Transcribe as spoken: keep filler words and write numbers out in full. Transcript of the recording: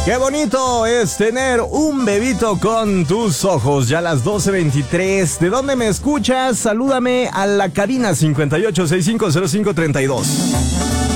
Qué bonito es tener un bebito con tus ojos. Ya a las doce veintitrés. ¿De dónde me escuchas? Salúdame a la cabina cincuenta y ocho sesenta y cinco cero cinco treinta y dos.